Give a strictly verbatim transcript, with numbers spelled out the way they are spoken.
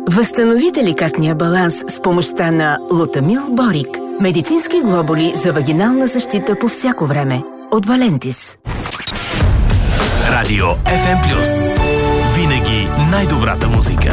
Възстанови деликатния баланс с помощта на Лутамил Борик. Медицински глобули за вагинална защита по всяко време. От Валентис. Радио Еф Ем Плюс. Винаги най-добрата музика.